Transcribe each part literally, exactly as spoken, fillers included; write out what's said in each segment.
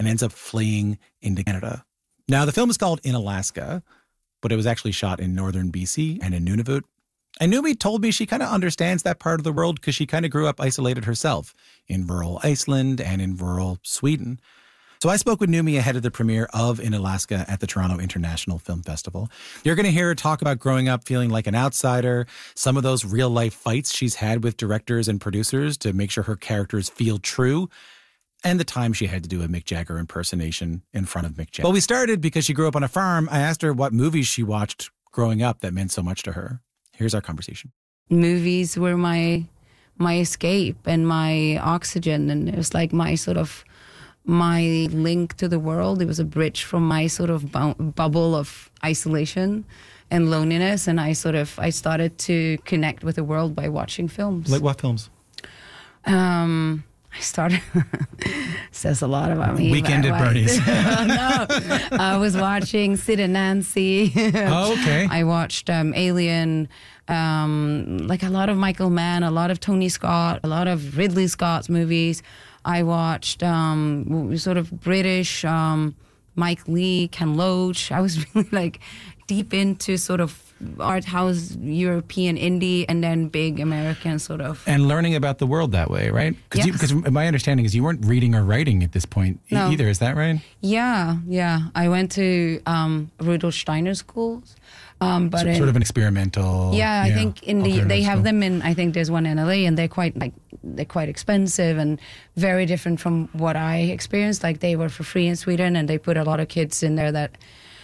and ends up fleeing into Canada. Now, the film is called In Alaska, but it was actually shot in northern B C and in Nunavut. And Noomi told me she kind of understands that part of the world because she kind of grew up isolated herself in rural Iceland and in rural Sweden. So I spoke with Noomi ahead of the premiere of In Alaska at the Toronto International Film Festival. You're going to hear her talk about growing up feeling like an outsider, some of those real-life fights she's had with directors and producers to make sure her characters feel true, and the time she had to do a Mick Jagger impersonation in front of Mick Jagger. Well, we started because she grew up on a farm. I asked her what movies she watched growing up that meant so much to her. Here's our conversation. Movies were my my escape and my oxygen, and it was like my sort of my link to the world. It was a bridge from my sort of bu- bubble of isolation and loneliness, and I sort of I started to connect with the world by watching films. Like what films? Um, I started. Says a lot about me. Weekend at Bernie's. No, I was watching Sid and Nancy. Oh, okay. I watched um, Alien, um, like a lot of Michael Mann, a lot of Tony Scott, a lot of Ridley Scott's movies. I watched um, sort of British, um, Mike Leigh, Ken Loach. I was really like deep into sort of art house, European indie, and then big American sort of. And learning about the world that way, right? Because Yes. my understanding is you weren't reading or writing at this point e- No. either. Is that right? Yeah, yeah. I went to um, Rudolf Steiner schools. Um, but So, in, sort of an experimental. yeah, I think in the alternative they have school. them in. I think there's one in L A, and they're quite like they're quite expensive and very different from what I experienced. Like they were for free in Sweden, and they put a lot of kids in there that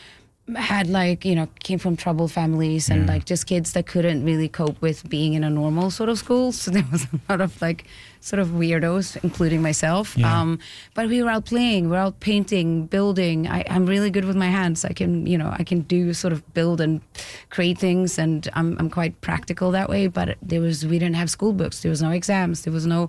had like, you know, came from troubled families and Yeah. like just kids that couldn't really cope with being in a normal sort of school. So there was a lot of like sort of weirdos, including myself. Yeah. Um, but we were out playing, we were out painting, building. I, I'm really good with my hands. I can, you know, I can do sort of build and create things, and I'm I'm quite practical that way. But there was, we didn't have school books. There was no exams. There was no,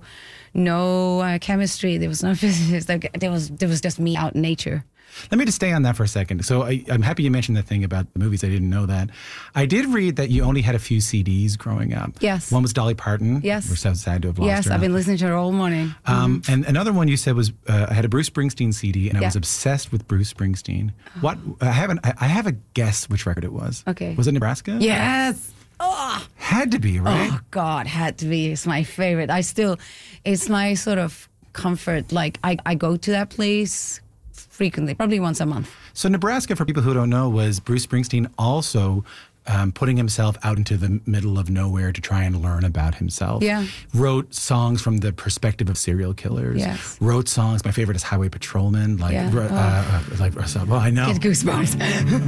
no uh, chemistry. There was no physics. Like, there was, there was just me out in nature. Let me just stay on that for a second. So I, I'm happy you mentioned the thing about the movies. I didn't know that. I did read that you only had a few C Ds growing up. Yes. One was Dolly Parton. Yes. We're so sad to have lost Yes, her. I've been listening to her all morning. Um, And another one you said was uh, I had a Bruce Springsteen C D, and I Yeah. was obsessed with Bruce Springsteen. What I haven't. I I have a guess which record it was. Okay. Was it Nebraska? Yes. Oh, Had to be, right? oh God, had to be. It's my favorite. I still, it's my sort of comfort. Like I, I go to that place frequently, probably once a month. So Nebraska, for people who don't know, was Bruce Springsteen also um, putting himself out into the middle of nowhere to try and learn about himself. Yeah. Wrote songs from the perspective of serial killers. Yes. Wrote songs. My favorite is Highway Patrolman. Like, Yeah. uh, uh, like, uh, well, I know. Get goosebumps.